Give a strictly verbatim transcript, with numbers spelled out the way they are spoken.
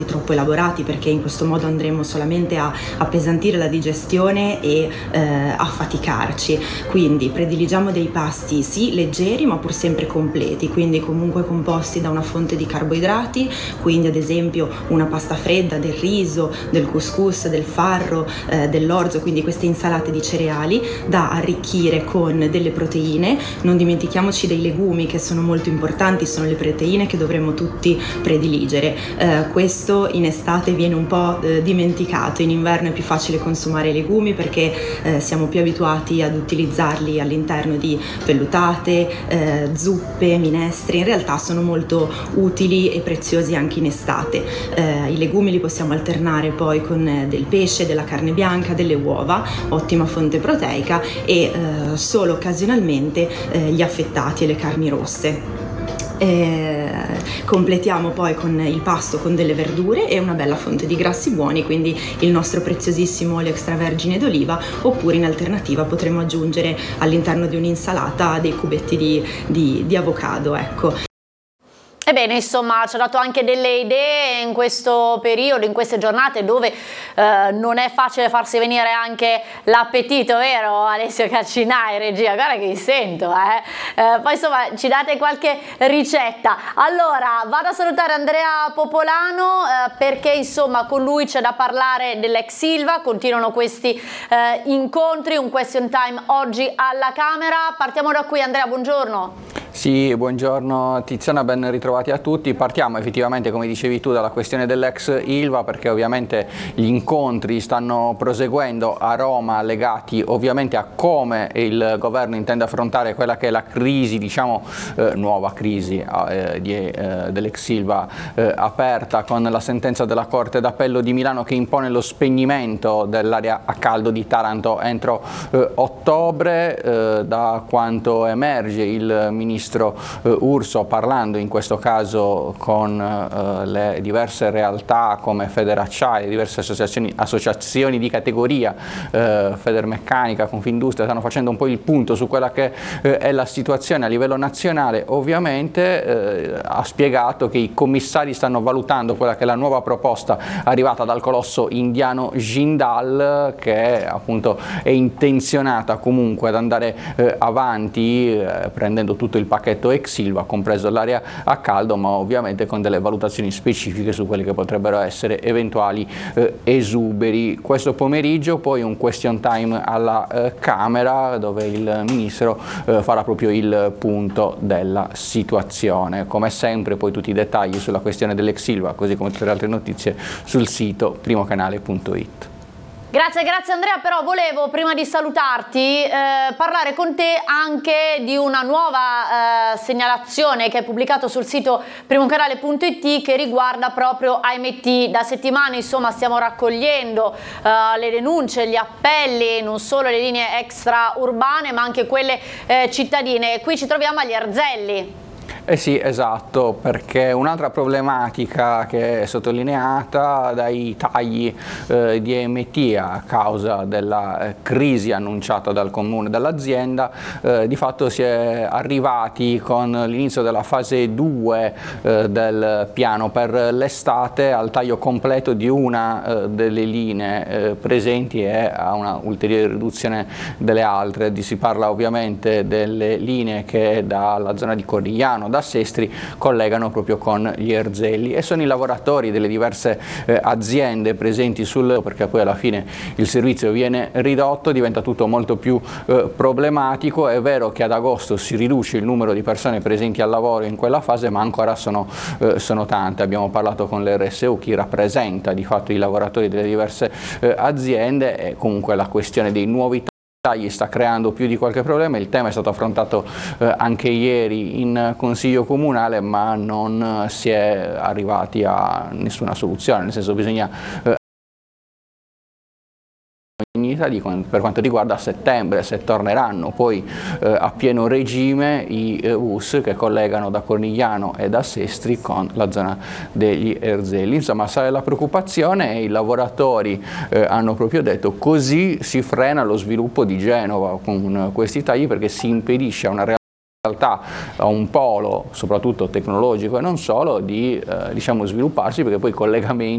troppo elaborati, perché in questo modo andremo solamente a appesantire la digestione e eh, a faticarci. Quindi prediligiamo dei pasti sì leggeri ma pur sempre completi, quindi comunque composti da una fonte di carboidrati, quindi ad esempio una pasta fredda, del riso, del couscous, del farro, eh, dell'orzo, quindi queste insalate di cereali da arricchire con delle proteine. Non dimentichiamoci dei legumi, che sono molto importanti, sono le proteine che dovremmo tutti prediligere. Eh, questo in estate viene un po' eh, dimenticato, in inverno è più facile consumare i legumi perché eh, siamo più abituati ad utilizzarli all'interno di vellutate, eh, zuppe, minestre. In realtà sono molto utili e preziosi anche in estate. Eh, i legumi li possiamo alternare poi con eh, del pesce, della carne bianca, delle uova, ottima fonte proteica, e eh, solo occasionalmente eh, gli affettati e le carni rosse. E completiamo poi con il pasto con delle verdure e una bella fonte di grassi buoni, quindi il nostro preziosissimo olio extravergine d'oliva, oppure in alternativa potremo aggiungere all'interno di un'insalata dei cubetti di, di, di avocado, ecco. Ebbene, insomma, ci ha dato anche delle idee in questo periodo, in queste giornate dove eh, non è facile farsi venire anche l'appetito, vero Alessio Calcinai, regia? Guarda che vi sento, eh? eh poi insomma ci date qualche ricetta. Allora, vado a salutare Andrea Popolano eh, perché insomma con lui c'è da parlare dell'ex Ilva, continuano questi eh, incontri, un question time oggi alla Camera. Partiamo da qui, Andrea, buongiorno. Sì, buongiorno Tiziana, ben ritrovati a tutti. Partiamo effettivamente, come dicevi tu, dalla questione dell'ex Ilva, perché ovviamente gli incontri stanno proseguendo a Roma, legati ovviamente a come il governo intende affrontare quella che è la crisi, diciamo eh, nuova crisi eh, eh, dell'ex Ilva eh, aperta con la sentenza della Corte d'Appello di Milano che impone lo spegnimento dell'area a caldo di Taranto entro eh, ottobre. Eh, da quanto emerge, il ministro Uh, Urso, parlando in questo caso con uh, le diverse realtà come Federacciaia, diverse associazioni, associazioni di categoria, uh, Federmeccanica, Confindustria, stanno facendo un po' il punto su quella che uh, è la situazione a livello nazionale. Ovviamente uh, ha spiegato che i commissari stanno valutando quella che è la nuova proposta arrivata dal colosso indiano Jindal, che appunto è intenzionata comunque ad andare uh, avanti uh, prendendo tutto il pacchetto ex Ilva, compreso l'area a caldo, ma ovviamente con delle valutazioni specifiche su quelli che potrebbero essere eventuali eh, esuberi. Questo pomeriggio poi un question time alla eh, Camera, dove il Ministro eh, farà proprio il punto della situazione. Come sempre poi tutti i dettagli sulla questione dell'ex Ilva, così come tutte le altre notizie, sul sito primocanale punto it. Grazie, grazie Andrea, però volevo prima di salutarti eh, parlare con te anche di una nuova eh, segnalazione che è pubblicato sul sito primocanale punto it che riguarda proprio A M T. Da settimane insomma stiamo raccogliendo eh, le denunce, gli appelli, non solo le linee extraurbane ma anche quelle eh, cittadine. Qui ci troviamo agli Erzelli. Eh sì, esatto, perché un'altra problematica che è sottolineata dai tagli eh, di A M T a causa della eh, crisi annunciata dal comune dall'azienda, eh, di fatto si è arrivati con l'inizio della fase due eh, del piano per l'estate al taglio completo di una eh, delle linee eh, presenti e a una ulteriore riduzione delle altre. Di, si parla ovviamente delle linee che dalla zona di Corigliano, da Sestri, collegano proprio con gli Erzelli, e sono i lavoratori delle diverse eh, aziende presenti sul, perché poi alla fine il servizio viene ridotto, diventa tutto molto più eh, problematico. È vero che ad agosto si riduce il numero di persone presenti al lavoro in quella fase, ma ancora sono, eh, sono tante. Abbiamo parlato con l'R S U, chi rappresenta di fatto i lavoratori delle diverse eh, aziende, e comunque la questione dei nuovi gli sta creando più di qualche problema. Il tema è stato affrontato eh, anche ieri in Consiglio Comunale, ma non si è arrivati a nessuna soluzione, nel senso bisogna eh, per quanto riguarda settembre, se torneranno poi eh, a pieno regime i eh, bus che collegano da Cornigliano e da Sestri con la zona degli Erzelli. Insomma, sale la preoccupazione e i lavoratori eh, hanno proprio detto: così si frena lo sviluppo di Genova con questi tagli, perché si impedisce a una realtà realtà a un polo soprattutto tecnologico e non solo di eh, diciamo svilupparsi, perché poi i collegamenti